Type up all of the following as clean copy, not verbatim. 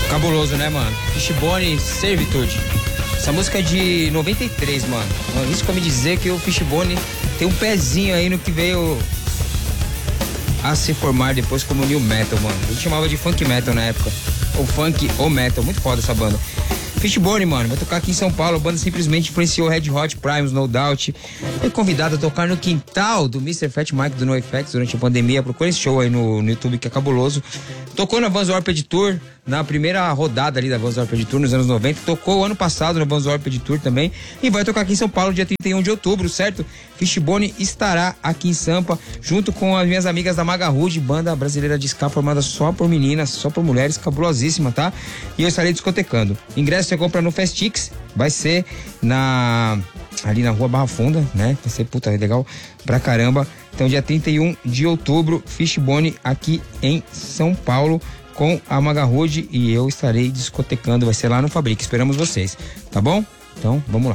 Cabuloso, né, mano? Fishbone Servitude. Essa música é de 93, mano. Isso pra me dizer que o Fishbone tem um pezinho aí no que veio a se formar depois como new metal, mano. A gente chamava de funk metal na época. Ou funk ou metal. Muito foda essa banda. Fishbone, mano, vai tocar aqui em São Paulo. A banda simplesmente influenciou Red Hot, Primus, No Doubt. Foi convidado a tocar no quintal do Mr. Fat Mike do NoFX durante a pandemia. Procura esse show aí no YouTube, que é cabuloso. Tocou na Vans Warped Tour, na primeira rodada ali da Vans Warped Tour, nos anos 90. Tocou ano passado na Vans Warped Tour também. E vai tocar aqui em São Paulo, dia 31 de outubro, certo? Fishbone estará aqui em Sampa, junto com as minhas amigas da Maga Rude, banda brasileira de ska formada só por meninas, só por mulheres, cabulosíssima, tá? E eu estarei discotecando. Ingresso você compra no Festix, vai ser ali na rua Barra Funda, né? Vai ser, puta, legal pra caramba. Então, dia 31 de outubro, Fishbone aqui em São Paulo, com a Maga Rude, e eu estarei discotecando, vai ser lá no Fabric. Esperamos vocês, tá bom? Então, vamos lá.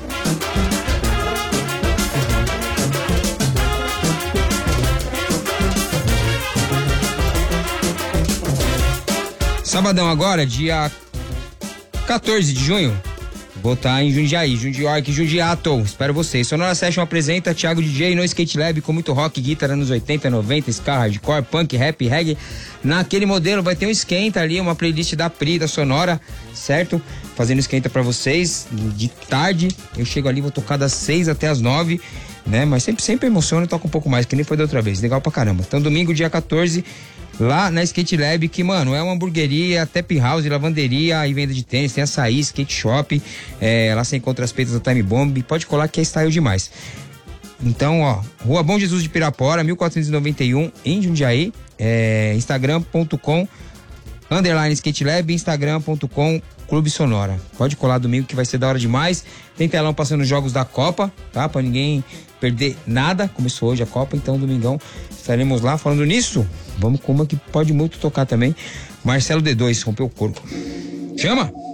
Sabadão agora, dia 14 de junho, vou estar em Jundiaí, Jundiorque, Jundiato. Espero vocês. Sonora Session apresenta Thiago DJ no Skate Lab, com muito rock, guitarra nos 80, 90, ska, hardcore, punk, rap, reggae. Naquele modelo vai ter um esquenta ali, uma playlist da Pri, da Sonora, certo? Fazendo esquenta pra vocês, de tarde. Eu chego ali, vou tocar das 6 até as 9, né? Mas sempre emociona e toco um pouco mais, que nem foi da outra vez. Legal pra caramba. Então, domingo, dia 14... lá na Skate Lab, que, mano, é uma hamburgueria, tap house, lavanderia e venda de tênis, tem açaí, skate shop, lá você encontra as peitas da Time Bomb, pode colar que é style demais. Então, ó, Rua Bom Jesus de Pirapora, 1491, em Jundiaí, instagram.com/Skate Lab, instagram.com Clube Sonora. Pode colar domingo que vai ser da hora demais. Tem telão passando os jogos da Copa, tá? Pra ninguém perder nada. Começou hoje a Copa, então domingão estaremos lá. Falando nisso, vamos com uma que pode muito tocar também. Marcelo D2, rompeu o corpo. Chama!